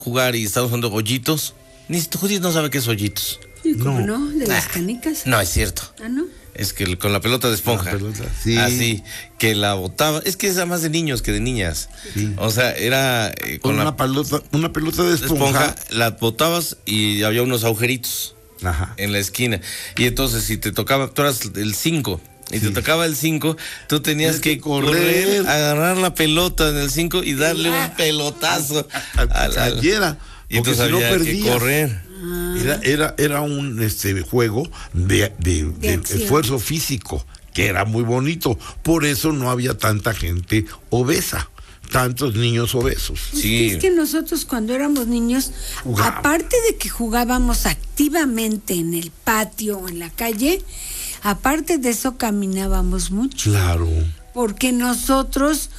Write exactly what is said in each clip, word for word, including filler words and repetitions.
jugar y estamos jugando hoyitos. Ni Judith no sabe qué es hoyitos. Sí, ¿cómo no? no? De las canicas. No, es cierto. Ah, ¿no? Es que con la pelota de esponja. La pelota, sí. Así, que la botaba. Es que es más de niños que de niñas. Sí. O sea, era eh, Con con una la pelota, una pelota de esponja. esponja, la botabas y había unos agujeritos Ajá. en la esquina. Y entonces, si te tocaba, tú eras el cinco. Y sí. te tocaba el cinco, tú tenías que, que correr, correr, agarrar la pelota en el cinco y darle un pelotazo a la cayera. Y entonces si no había perdías, que correr. Era, era, era un este juego de, de, de, de esfuerzo físico, que era muy bonito. Por eso no había tanta gente obesa, tantos niños obesos. Sí. Es que nosotros cuando éramos niños, Jugaba. aparte de que jugábamos activamente en el patio o en la calle, aparte de eso caminábamos mucho. Claro. Porque nosotros,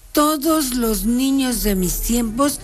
todos los niños de mis tiempos,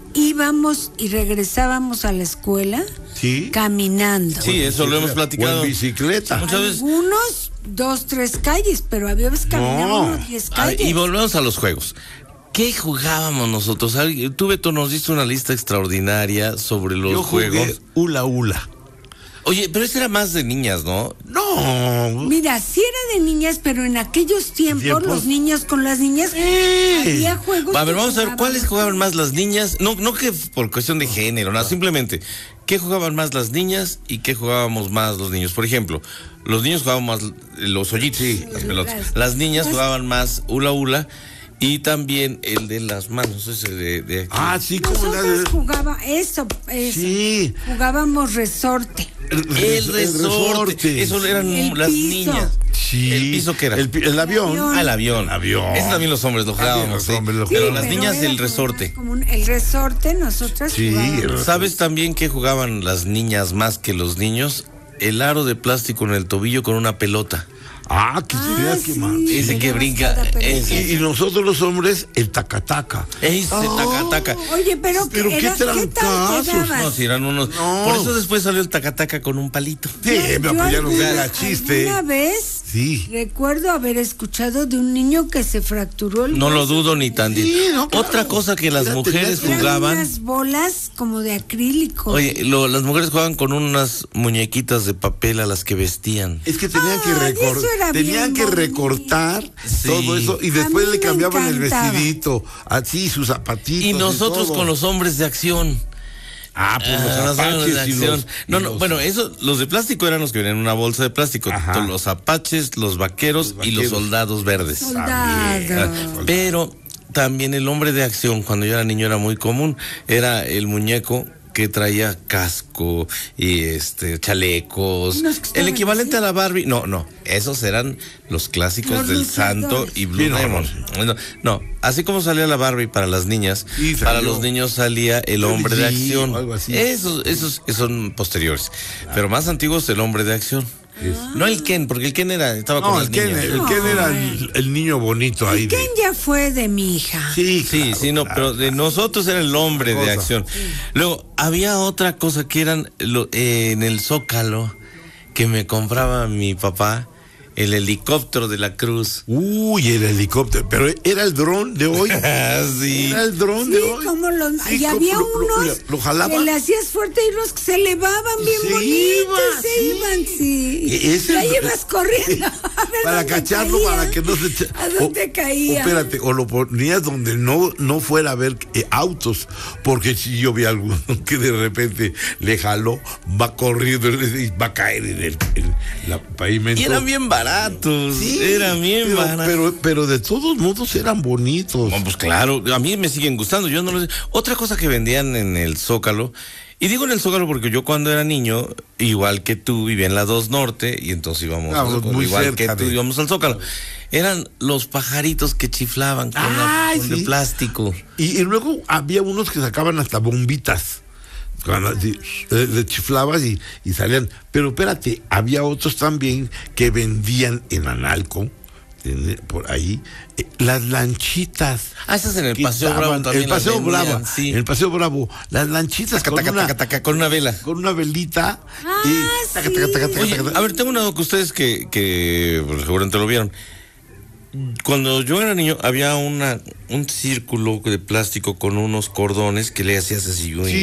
íbamos y regresábamos a la escuela ¿Sí? caminando. Sí, eso lo hemos platicado. O en bicicleta. Muchas veces. Algunos, dos, tres calles, pero había veces caminábamos no. diez calles. Ver, y volvemos a los juegos. ¿Qué jugábamos nosotros? Tú, Beto, nos diste una lista extraordinaria sobre los Yo jugué juegos. Hula hula. Oye, pero este era más de niñas, ¿no? No. Mira, sí era de niñas, pero en aquellos tiempos, ¿Tiempos? los niños con las niñas, eh. había juegos. A ver, vamos a ver, ¿cuáles jugaban más las niñas? No, no que por cuestión de género, no, simplemente, ¿qué jugaban más las niñas y qué jugábamos más los niños? Por ejemplo, los niños jugaban más los hoyitos, sí, las pelotas. Las, las niñas pues, jugaban más hula hula. Y también el de las manos, ese de, de aquí. Ah, sí, como Nosotros la... jugaba eso, eso. Sí. Jugábamos resorte. El, el, el resorte. resorte. Eso eran el las piso. niñas. Sí. ¿El piso qué era? El, el avión. El avión. Ah, el avión. El avión. Ese también los hombres lo jugábamos. Los ¿sí? hombres lo pero jugaban. las niñas el resorte. Como un, el resorte, nosotras sí, jugábamos. ¿Sabes también qué jugaban las niñas más que los niños? El aro de plástico en el tobillo con una pelota. Ah, que sería ah, que sí, más. Ese que brinca. Ese. Y, y nosotros los hombres, el tacataca. Ese oh, tacataca. Oye, pero, pero ¿qué, ¿qué trancazos? No, si eran unos. No. Por eso después salió el tacataca con un palito. Sí, pero ya no era chiste. Una vez, sí. recuerdo haber escuchado de un niño que se fracturó el No lo dudo ni tan sí, no, claro. Otra cosa que las mujeres jugaban. Unas bolas como de acrílico. Oye, lo, las mujeres jugaban con unas muñequitas de papel a las que vestían. Es que tenían ah, que recordar. Tenían que bonito. recortar sí. todo eso y después le cambiaban el vestidito, así sus zapatitos. Y nosotros y con los hombres de acción. Ah, pues los ah, apaches de acción. Los, no, no, los... bueno, eso, los de plástico eran los que venían en una bolsa de plástico. Ajá. Los apaches, los vaqueros, los vaqueros y los soldados verdes. Soldados. Pero también el hombre de acción, cuando yo era niño, era muy común. Era el muñeco que traía casco y este chalecos, el equivalente así a la Barbie. No, no, esos eran los clásicos los del Santo y Blue Demon. No, no, así como salía la Barbie para las niñas, para los niños salía el hombre de acción. Esos, esos, esos son posteriores, pero más antiguos el hombre de acción. Ah. No el Ken, porque el Ken era, estaba no, con las el Ken, niñas. El Ken era el, el niño bonito ahí. El Ken de... ya fue de mi hija. Sí, sí, claro, sí, no, claro, pero de claro. nosotros era el hombre de acción. Sí. Luego, había otra cosa que eran lo, eh, en el Zócalo, que me compraba mi papá, el helicóptero de la Cruz. Uy, el helicóptero, pero era el dron de hoy. sí. Era el dron sí, de hoy. Como los, sí, y había lo, unos lo, lo que le hacías fuerte y los que se elevaban bien se bonitos, iba, se sí. iban, sí. Ese ya llevas corriendo. Para cacharlo, caía, para que no se... ¿A dónde o, caía? O, espérate, o lo ponías donde no, no fuera a ver eh, autos, porque si yo vi a alguno que de repente le jaló, va corriendo y va a caer en el en la pavimento. Y eran bien baratos. Baratos, sí, eran bien pero, baratos. Pero, pero de todos modos eran bonitos. Bueno, pues claro, a mí me siguen gustando. Yo no lo sé. Otra cosa que vendían en el Zócalo, y digo en el Zócalo porque yo cuando era niño, igual que tú, vivía en la dos Norte, y entonces íbamos ah, al Zócalo, muy igual cerca que tú de... íbamos al Zócalo. Eran los pajaritos que chiflaban con, ah, la, con sí. el plástico. Y, y luego había unos que sacaban hasta bombitas. Cuando así, le, le chiflabas y, y salían. Pero espérate, había otros también que vendían en Analco, en, por ahí, eh, las lanchitas. Ah, esas en el Paseo estaban, Bravo también. El Paseo Bravo, sí. En el Paseo Bravo, las lanchitas taca, con, taca, una, taca, taca, con una vela. Con una velita. Ah, y, sí. taca, taca, taca, taca, Oye, taca, a ver, tengo una que ustedes que, que pues, seguramente lo vieron. Cuando yo era niño había una un círculo de plástico con unos cordones que le hacías así. Sí.